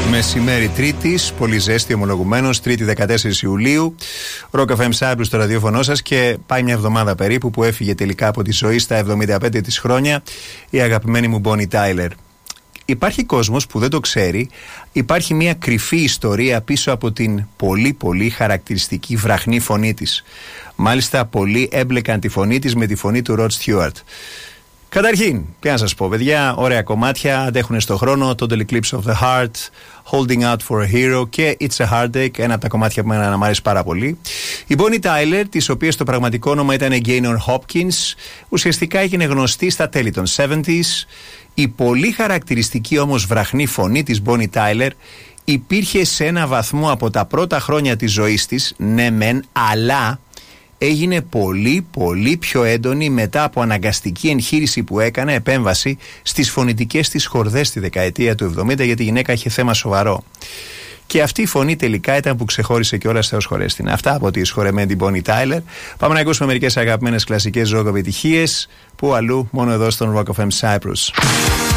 Μεσημέρι Τρίτης, πολύ ζέστη ομολογουμένως, Τρίτη 14 Ιουλίου. Rock FM Cyprus στο ραδιόφωνο σας και πάει μια εβδομάδα περίπου που έφυγε τελικά από τη ζωή στα 75 της χρόνια η αγαπημένη μου Bonnie Tyler. Υπάρχει κόσμος που δεν το ξέρει, υπάρχει μια κρυφή ιστορία πίσω από την πολύ πολύ χαρακτηριστική βραχνή φωνή της. Μάλιστα πολλοί έμπλεκαν τη φωνή της με τη φωνή του Rod Stewart. Καταρχήν, τι να σας πω, παιδιά, ωραία κομμάτια, αντέχουν στο χρόνο, Total Eclipse of the Heart, Holding Out for a Hero και It's a Heartache, ένα από τα κομμάτια που μου αρέσει πάρα πολύ. Η Bonnie Tyler, της οποίας το πραγματικό όνομα ήταν Gaynor Hopkins, ουσιαστικά έγινε γνωστή στα τέλη των 70s. Η πολύ χαρακτηριστική όμως βραχνή φωνή της Bonnie Tyler υπήρχε σε ένα βαθμό από τα πρώτα χρόνια της ζωής της, ναι μεν, αλλά έγινε πολύ πολύ πιο έντονη μετά από αναγκαστική εγχείρηση που έκανε, επέμβαση στις φωνητικές της χορδές τη δεκαετία του 70, γιατί η γυναίκα είχε θέμα σοβαρό. Και αυτή η φωνή τελικά ήταν που ξεχώρισε κιόλας, Θεός χωρέστην. Αυτά από τη σχορεμένη την Bonnie Tyler. Πάμε να ακούσουμε μερικές αγαπημένες κλασικές rock επιτυχίες, που αλλού μόνο εδώ στον Rock FM Cyprus.